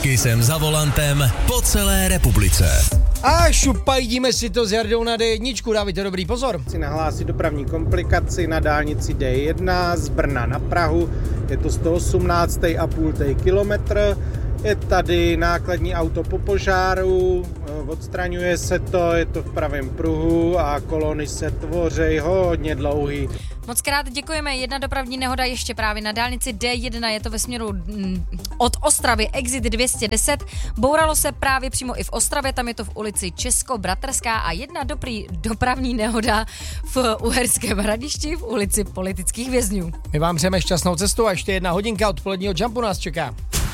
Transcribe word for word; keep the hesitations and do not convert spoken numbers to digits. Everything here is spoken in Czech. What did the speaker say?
Kisem za volantem po celé republice. A šupajdíme si to s Jardou na dé jedna. Dávajte dobrý pozor. Si nahlásit dopravní komplikaci na dálnici dé jedna z Brna na Prahu. Je to sto osmnáct celá pět kilometr. Je tady nákladní auto po požáru, odstraňuje se to, je to v pravém pruhu a kolony se tvoří hodně dlouhý. Moc krát děkujeme. Jedna dopravní nehoda ještě právě na dálnici dé jedna, je to ve směru od Ostravy, exit dvě stě deset. Bouralo se právě přímo i v Ostravě, tam je to v ulici Česko-Bratrská a jedna dobrý dopravní nehoda v Uherském Hradišti v ulici Politických vězňů. My vám přejeme šťastnou cestu a ještě jedna hodinka odpoledního jumpu nás čeká.